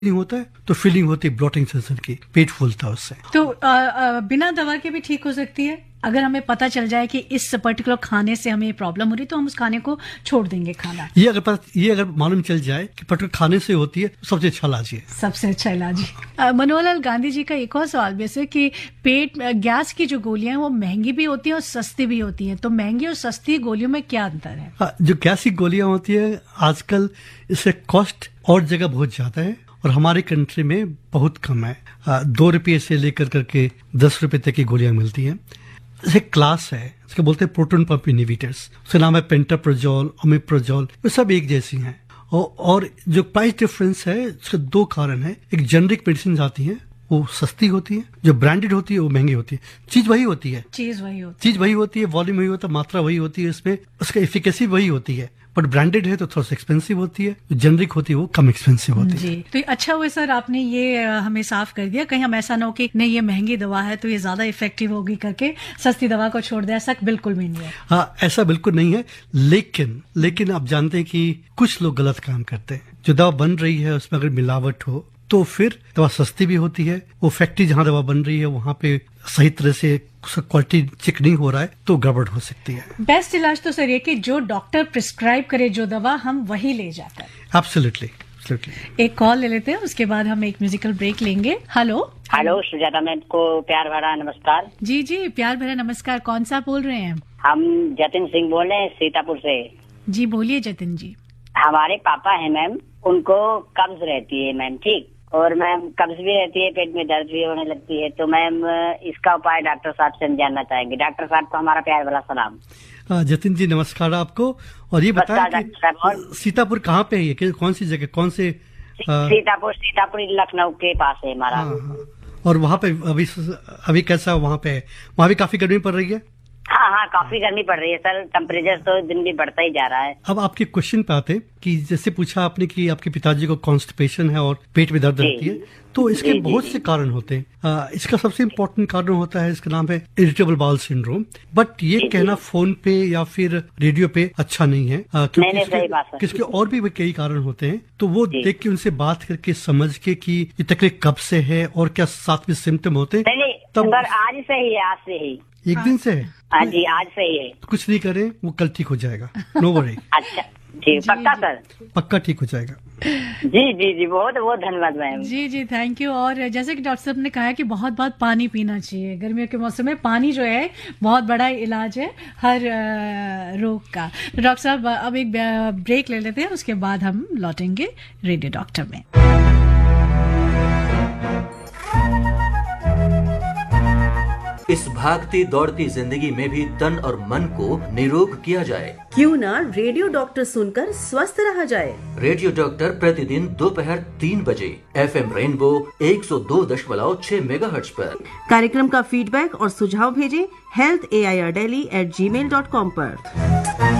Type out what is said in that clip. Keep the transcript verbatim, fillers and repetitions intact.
होता है तो फीलिंग होती है ब्लॉटिंग सेंसर की, पेट फूलता है उससे। तो आ, आ, बिना दवा के भी ठीक हो सकती है? अगर हमें पता चल जाए कि इस पर्टिकुलर खाने से हमें प्रॉब्लम हो रही तो हम उस खाने को छोड़ देंगे खाना। ये अगर पता ये अगर मालूम चल जाए कि पर्टिकुलर खाने से होती है तो सबसे अच्छा इलाज है। सबसे अच्छा इलाज है। मनोहर लाल गांधी जी का एक और सवाल भी है कि पेट गैस की जो गोलियां हैं वो महंगी भी होती हैं और सस्ती भी होती हैं, तो महंगी और सस्ती गोलियों में क्या अंतर है? हाँ, जो गैस की गोलियां होती है आजकल इससे कॉस्ट और जगह बहुत ज्यादा है और हमारे कंट्री में बहुत कम है। आ, दो रुपये से लेकर करके दस रुपए तक की गोलियां मिलती हैं। जैसे क्लास है, इसको बोलते हैं प्रोटॉन पंप इनहिबिटर्स, उसका नाम है पेंटाप्रोजोल, ओमेप्रोजोल, ये सब एक जैसी हैं। और, और जो प्राइस डिफरेंस है उसके दो कारण है। एक जेनरिक मेडिसिन आती है वो सस्ती होती है, जो ब्रांडेड होती है वो महंगी होती है। चीज वही होती है चीज वही होती चीज वही होती है वॉल्यूम वही होता है, मात्रा वही होती है, इसमें उसका एफिकेसी वही होती है, बट ब्रांडेड है तो थोड़ा सा एक्सपेंसिव होती है, जो जेनरिक होती है वो कम एक्सपेंसिव होती जी। है। तो अच्छा हुआ सर आपने ये हमें साफ कर दिया, कहीं हम ऐसा ना हो कि नहीं ये महंगी दवा है तो ये ज्यादा इफेक्टिव होगी करके सस्ती दवा को छोड़ दे, ऐसा बिल्कुल भी नहीं है। हाँ, ऐसा बिल्कुल नहीं है, लेकिन लेकिन आप जानते हैं कि कुछ लोग गलत काम करते हैं। जो दवा बन रही है उसमें अगर मिलावट हो तो फिर दवा सस्ती भी होती है, वो फैक्ट्री जहाँ दवा बन रही है वहाँ पे सही तरह से उसका क्वालिटी चेक नहीं हो रहा है तो गड़बड़ हो सकती है। बेस्ट इलाज तो सर ये कि जो डॉक्टर प्रिस्क्राइब करे जो दवा हम वही ले जाते हैं। Absolutely absolutely. एक कॉल ले लेते हैं, उसके बाद हम एक म्यूजिकल ब्रेक लेंगे। हेलो हेलो, सुजाता मैम को प्यार भरा नमस्कार। जी जी, प्यार भरा नमस्कार। कौन सा बोल रहे हैं? हम जतिन सिंह बोल रहे हैं सीतापुर से। जी बोलिए जतिन जी। हमारे पापा है मैम, उनको कब्ज रहती है मैम, ठीक, और मैम कब्ज भी रहती है, पेट में दर्द भी होने लगती है, तो मैम इसका उपाय डॉक्टर साहब से हम जानना चाहेंगे। डॉक्टर साहब को हमारा प्यार भरा सलाम। जतिन जी नमस्कार आपको। और ये बताएं कि सीतापुर कहाँ पे है, ये कौन सी जगह, कौन से? सीतापुर सीतापुर लखनऊ के पास है हमारा। हाँ, हाँ। और वहाँ पे अभी अभी कैसा वहाँ पे है? वहाँ भी काफी गर्मी पड़ रही है? हाँ हाँ, काफी गर्मी पड़ रही है सर, टेम्परेचर तो दिन भी बढ़ता ही जा रहा है। अब आपके क्वेश्चन पे आते कि जैसे पूछा आपने कि आपके पिताजी को कॉन्स्टिपेशन है और पेट में दर्द रहती है, तो इसके बहुत से कारण होते हैं। आ, इसका सबसे इम्पोर्टेंट कारण होता है, इसका नाम है इरिटेबल बाउल सिंड्रोम। बट ये कहना फोन पे या फिर रेडियो पे अच्छा नहीं है, आ, क्योंकि नहीं, इसके, नहीं, इसके और भी कई कारण होते हैं, तो वो देख के उनसे बात करके समझ के कि ये तकलीफ कब से है और क्या साथ में सिम्टम होते हैं। नहीं, तब आज से ही आज से ही एक दिन से है? हाँ जी, आज से ही है। तो कुछ नहीं करें, वो कल ठीक हो जाएगा, नो वरी। अच्छा जी, पक्का सर? पक्का ठीक हो जाएगा। जी जी जी, बहुत बहुत धन्यवाद ma'am. Ji ji, thank you. और जैसे कि डॉक्टर साहब ने कहा कि बहुत बहुत पानी पीना चाहिए। गर्मियों के मौसम में पानी जो है बहुत बड़ा इलाज है हर रोग का। तो डॉक्टर साहब अब एक ब्रेक ले लेते हैं, उसके बाद हम लौटेंगे रेडियो डॉक्टर में। इस भागती दौड़ती जिंदगी में भी तन और मन को निरोग किया जाए। क्यों ना रेडियो डॉक्टर सुनकर स्वस्थ रहा जाए। रेडियो डॉक्टर प्रतिदिन दोपहर तीन बजे एफ एम रेनबो एक सौ दो दशमलव छह मेगाहर्ट्ज पर। कार्यक्रम का फीडबैक और सुझाव भेजें health A I R daily eight ji mail dot com पर।